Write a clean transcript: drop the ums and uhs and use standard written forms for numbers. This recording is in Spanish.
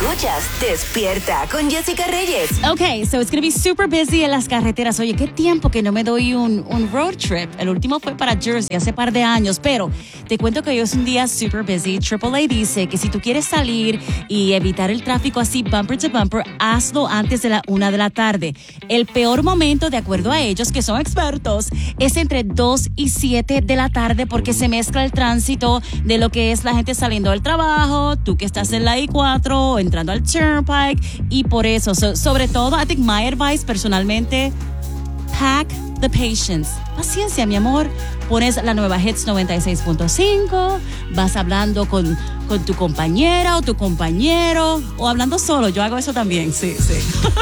Escuchas Despierta con Jessica Reyes. Okay, so it's going to be super busy en las carreteras. Oye, qué tiempo que no me doy un road trip. El último fue para Jersey hace par de años, pero te cuento que hoy es un día super busy. AAA dice que si tú quieres salir y evitar el tráfico así bumper to bumper, hazlo antes de la 1 de la tarde. El peor momento, de acuerdo a ellos, que son expertos, es entre 2 y 7 de la tarde porque se mezcla el tránsito de lo que es la gente saliendo del trabajo, tú que estás en la I-4, entrando al Turnpike, y por eso, sobre todo, I think my advice personalmente, pack the patience. Paciencia, mi amor. Pones la nueva Hits 96.5, vas hablando con tu compañera o tu compañero, o hablando solo. Yo hago eso también, sí.